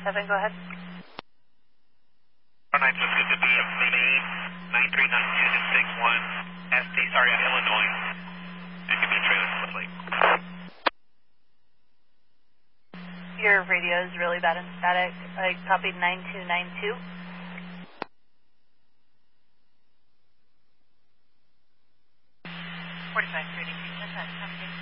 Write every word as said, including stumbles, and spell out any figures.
seven, go ahead. nine seven, good to be at Maine, nine three nine two six one, S T, sorry, I'm Illinois. It could be a trailer split late. Your radio is really bad and static. I copied nine two nine two. forty-five thirty-three, that's that,